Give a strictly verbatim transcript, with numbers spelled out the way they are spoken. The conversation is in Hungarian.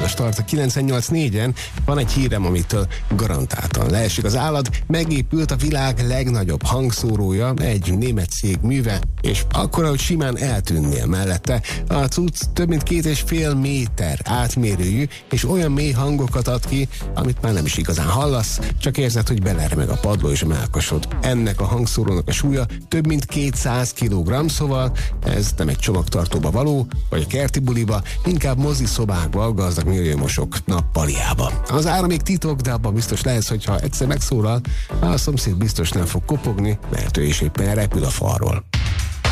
a start a kilencvennyolc négyen. Van egy hírem, amitől garantáltan leesik az állat. Megépült a világ legnagyobb hangszórója, egy német cég műve, és akkor, hogy simán eltűnnél mellette. A cucc több mint két és fél méter átmérőjű, és olyan mély hangokat ad ki, amit már nem is igazán hallasz, csak érzed, hogy belermeg a padló és a mellkasod. Ennek a hangszórónak a súlya több mint kétszáz kilogramm, szóval ez nem egy csomagtartóba való, vagy a kerti buliba, inkább moziszobákba, a gazdag milliómosok nappaliába. Az ára még titok, de abban biztos lehetsz, hogyha egyszer megszólal, a szomszéd biztos nem fog kopogni, mert ő is éppen repül a falról.